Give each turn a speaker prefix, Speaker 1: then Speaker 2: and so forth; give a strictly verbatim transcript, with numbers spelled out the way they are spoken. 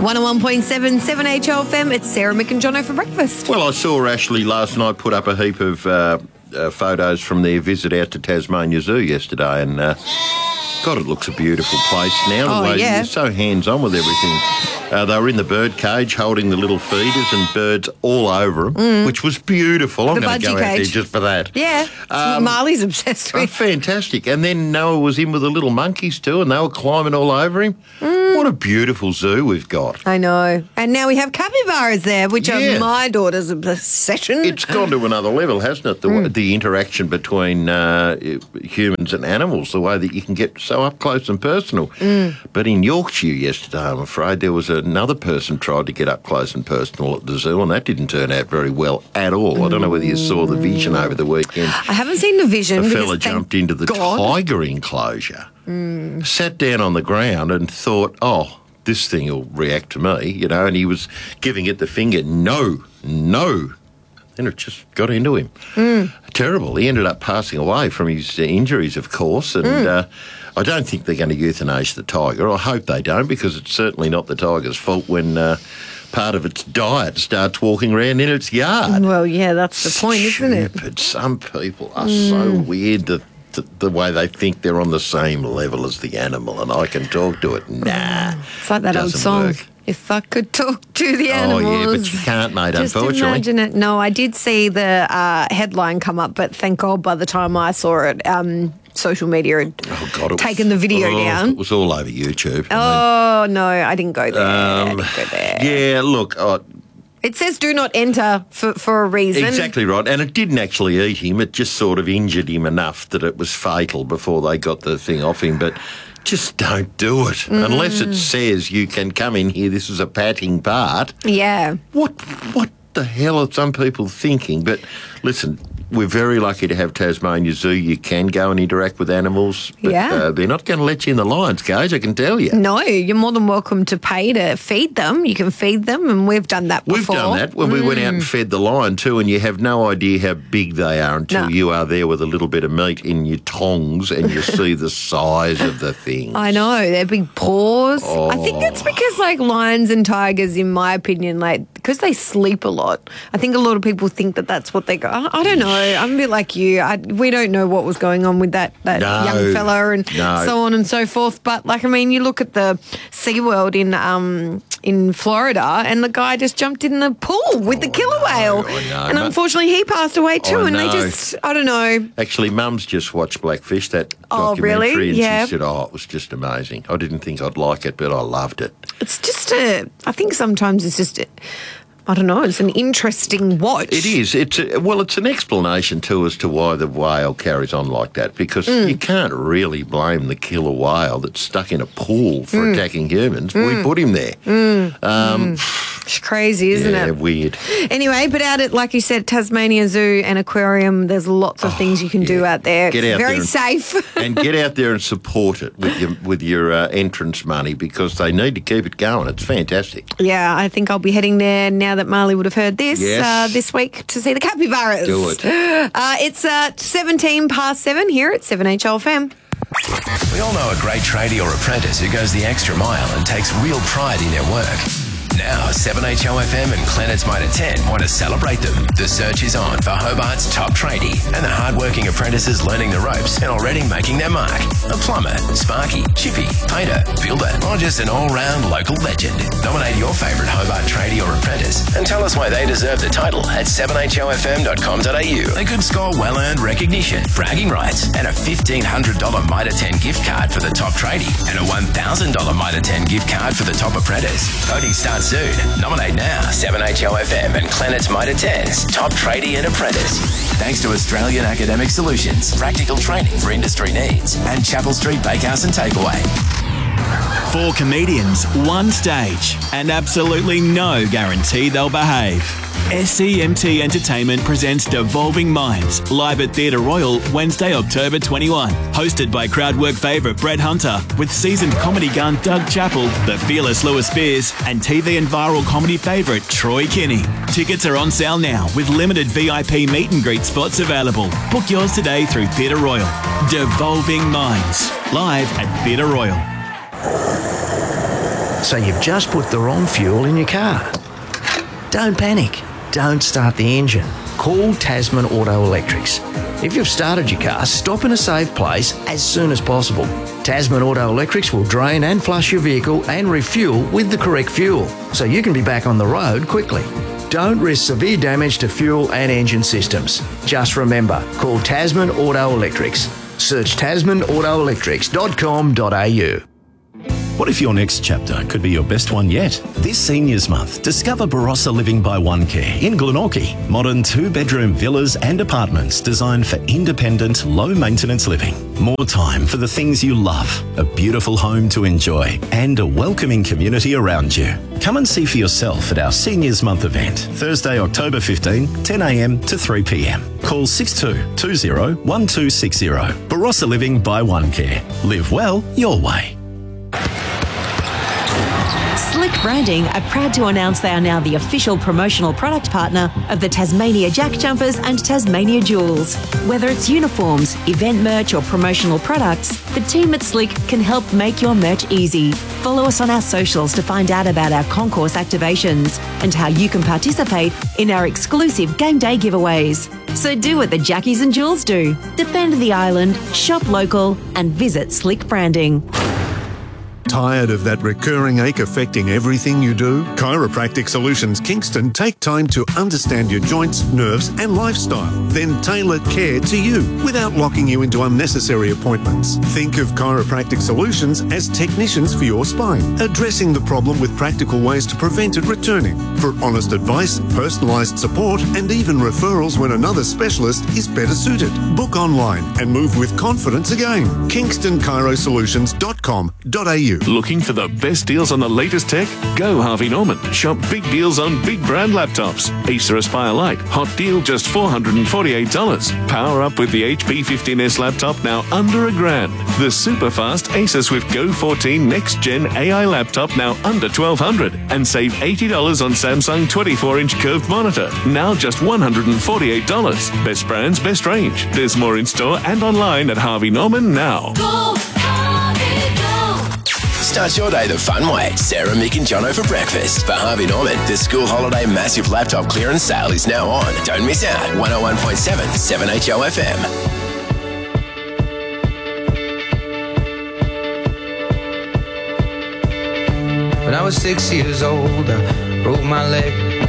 Speaker 1: one oh one point seven, seven H O F M. It's Sarah, Mick and Jono for breakfast.
Speaker 2: Well, I saw Ashley last night put up a heap of uh, uh, photos from their visit out to Tasmania Zoo yesterday, and uh, God, it looks a beautiful place now. The
Speaker 1: Oh,
Speaker 2: way
Speaker 1: yeah.
Speaker 2: They're so hands-on with everything. Uh, they were in the bird cage holding the little feeders and birds all over them,
Speaker 1: Mm.
Speaker 2: which was beautiful. I'm
Speaker 1: The
Speaker 2: going to go
Speaker 1: budgie
Speaker 2: out there
Speaker 1: cage.
Speaker 2: just for that.
Speaker 1: Yeah, it's what
Speaker 2: Um,
Speaker 1: Marley's obsessed
Speaker 2: Oh,
Speaker 1: with.
Speaker 2: fantastic. And then Noah was in with the little monkeys too, and they were climbing all over him.
Speaker 1: Mm.
Speaker 2: What a beautiful zoo we've got.
Speaker 1: I know. And now we have capybaras there, which
Speaker 2: Yeah.
Speaker 1: are my daughter's obsession.
Speaker 2: It's gone to another level, hasn't it? The,
Speaker 1: Mm.
Speaker 2: the interaction between uh, humans and animals, the way that you can get so up close and personal.
Speaker 1: Mm.
Speaker 2: But in Yorkshire yesterday, I'm afraid, there was another person tried to get up close and personal at the zoo, and that didn't turn out very well at all. I don't know whether you saw the vision over the weekend.
Speaker 1: I haven't seen the vision.
Speaker 2: A
Speaker 1: because
Speaker 2: fella
Speaker 1: thank
Speaker 2: jumped into the
Speaker 1: God.
Speaker 2: tiger enclosure, sat down on the ground and thought, oh, this thing will react to me, you know, and he was giving it the finger, no, no. Then it just got into him. Terrible. He ended up passing away from his uh, injuries, of course, and uh, I don't think they're going to euthanize the tiger. I hope they don't, because it's certainly not the tiger's fault when uh, part of its diet starts walking around in its yard.
Speaker 1: Well, yeah, that's the point, isn't it?
Speaker 2: Stupid. Some people are so weird that the, the way they think they're on the same level as the animal, and I can talk to it. Nah,
Speaker 1: It's like that old
Speaker 2: doesn't
Speaker 1: song.
Speaker 2: work.
Speaker 1: If I could talk to the
Speaker 2: Oh,
Speaker 1: animals.
Speaker 2: yeah, but you can't, mate,
Speaker 1: Just
Speaker 2: unfortunately.
Speaker 1: imagine it. No, I did see the uh, headline come up, but thank God by the time I saw it, um, social media had
Speaker 2: Oh, God, it
Speaker 1: taken
Speaker 2: was,
Speaker 1: the video
Speaker 2: oh,
Speaker 1: down.
Speaker 2: It was all over YouTube.
Speaker 1: Oh, no, I didn't go there. I
Speaker 2: Um,
Speaker 1: didn't go there.
Speaker 2: Yeah, look, oh,
Speaker 1: It says do not enter for, for a reason.
Speaker 2: exactly right. And it didn't actually eat him. It just sort of injured him enough that it was fatal before they got the thing off him. But just don't do it.
Speaker 1: Mm.
Speaker 2: Unless it says you can come in here, this is a patting part.
Speaker 1: Yeah.
Speaker 2: What what the hell are some people thinking? But listen, we're very lucky to have Tasmania Zoo. You can go and interact with animals, but
Speaker 1: Yeah.
Speaker 2: uh, they're not going to let you in the lion's cage, I can tell you.
Speaker 1: No, you're more than welcome to pay to feed them. You can feed them, and we've done that
Speaker 2: We've
Speaker 1: before.
Speaker 2: done that when we went out and fed the lion too, and you have no idea how big they are until
Speaker 1: No.
Speaker 2: you are there with a little bit of meat in your tongs and you see the size of the thing.
Speaker 1: I know, they're big paws. I think it's because, like, lions and tigers, in my opinion, like, because they sleep a lot, I think a lot of people think that that's what they go. I, I don't know. I'm a bit like you. I, we don't know what was going on with that, that
Speaker 2: No.
Speaker 1: young fella and
Speaker 2: No.
Speaker 1: so on and so forth. But, like, I mean, you look at the SeaWorld in um, in Florida, and the guy just jumped in the pool with the killer whale.
Speaker 2: I know.
Speaker 1: And
Speaker 2: Mu-
Speaker 1: unfortunately, he passed away too.
Speaker 2: I
Speaker 1: and they
Speaker 2: know.
Speaker 1: just, I don't know.
Speaker 2: Actually, Mum's just watched Blackfish, that
Speaker 1: Oh,
Speaker 2: documentary,
Speaker 1: really?
Speaker 2: and
Speaker 1: Yeah.
Speaker 2: she said, oh, it was just amazing. I didn't think I'd like it, but I loved it.
Speaker 1: It's just a, I think sometimes it's just, a, I don't know, it's an interesting watch.
Speaker 2: It is. It's a, well, it's an explanation too as to why the whale carries on like that, because
Speaker 1: Mm.
Speaker 2: you can't really blame the killer whale that's stuck in a pool for
Speaker 1: Mm.
Speaker 2: attacking humans. We put him there. Um,
Speaker 1: It's crazy, isn't
Speaker 2: yeah,
Speaker 1: it?
Speaker 2: weird.
Speaker 1: Anyway, but out at, like you said, Tasmania Zoo and Aquarium, there's lots of things you can do out there.
Speaker 2: Get
Speaker 1: It's
Speaker 2: out
Speaker 1: very
Speaker 2: there and-
Speaker 1: safe.
Speaker 2: And get out there and support it with your with your uh, entrance money, because they need to keep it going. It's fantastic.
Speaker 1: Yeah, I think I'll be heading there now that Marley would have heard this
Speaker 2: Yes.
Speaker 1: uh, this week to see the capybaras.
Speaker 2: Do it.
Speaker 1: Uh, it's uh, seventeen past seven here at seven H O F M.
Speaker 3: We all know a great tradie or apprentice who goes the extra mile and takes real pride in their work. Now, seven H O F M and Planet's Mitre ten want to celebrate them. The search is on for Hobart's top tradie and the hard-working apprentices learning the ropes and already making their mark. A plumber, sparky, chippy, painter, builder, or just an all-round local legend. Nominate your favourite Hobart tradie or apprentice and tell us why they deserve the title at seven H O F M dot com dot a u. They could score well-earned recognition, bragging rights, and a fifteen hundred dollars Mitre ten gift card for the top tradie and a one thousand dollars Mitre ten gift card for the top apprentice. Voting starts soon. Nominate now. seven H O F M and Planet's Mitre ten's top tradie and apprentice. Thanks to Australian Academic Solutions, practical training for industry needs, and Chapel Street Bakehouse and Takeaway.
Speaker 4: Four comedians, one stage, and absolutely no guarantee they'll behave. S C M T Entertainment presents Devolving Minds, live at Theatre Royal, Wednesday, October twenty-first. Hosted by crowdwork favourite Brett Hunter, with seasoned comedy gun Doug Chappell, the fearless Lewis Spears, and T V and viral comedy favourite Troy Kinney. Tickets are on sale now, with limited V I P meet and greet spots available. Book yours today through Theatre Royal. Devolving Minds, live at Theatre Royal.
Speaker 5: so you've just put the wrong fuel in your car. Don't panic. Don't start the engine. Call Tasman Auto Electrics. If you've started your car, stop in a safe place as soon as possible. Tasman Auto Electrics will drain and flush your vehicle and refuel with the correct fuel, so you can be back on the road quickly. Don't risk severe damage to fuel and engine systems. Just remember, call Tasman Auto Electrics. Search tasman auto electrics dot com dot a u.
Speaker 6: What if your next chapter could be your best one yet? This Seniors Month, discover Barossa Living by One Care in Glenorchy. Modern two-bedroom villas and apartments designed for independent, low-maintenance living. More time for the things you love, a beautiful home to enjoy, and a welcoming community around you. Come and see for yourself at our Seniors Month event, Thursday, October fifteenth, ten a m to three p m. Call six two two zero one two six zero. Barossa Living by One Care. Live well your way.
Speaker 7: Slick Branding are proud to announce they are now the official promotional product partner of the Tasmania Jack Jumpers and Tasmania Jewels. Whether it's uniforms, event merch or promotional products, the team at Slick can help make your merch easy. Follow us on our socials to find out about our concourse activations and how you can participate in our exclusive game day giveaways. So do what the Jackies and Jules do. Defend the island, shop local and visit Slick Branding.
Speaker 8: Tired of that recurring ache affecting everything you do? Chiropractic Solutions Kingston take time to understand your joints, nerves and lifestyle, then tailor care to you without locking you into unnecessary appointments. Think of Chiropractic Solutions as technicians for your spine, addressing the problem with practical ways to prevent it returning. For honest advice, personalised support and even referrals when another specialist is better suited. Book online and move with confidence again. kingston chiro solutions dot com dot a u.
Speaker 9: Looking for the best deals on the latest tech? Go Harvey Norman. Shop big deals on big brand laptops. Acer Aspire Lite, hot deal just four hundred forty-eight dollars. Power up with the H P fifteen S laptop now under a grand. The super fast Acer Swift Go fourteen Next Gen A I laptop now under twelve hundred dollars. And save eighty dollars on Samsung twenty-four inch curved monitor, now just one hundred forty-eight dollars. Best brands, best range. There's more in store and online at Harvey Norman now.
Speaker 3: Go, Harvey, go. Start your day the fun way. Sarah, Mick and Jono for breakfast. For Harvey Norman, the school holiday massive laptop clearance sale is now on. Don't miss out. one oh one point seven, seven H O F M.
Speaker 10: When I was six years old, I broke my leg.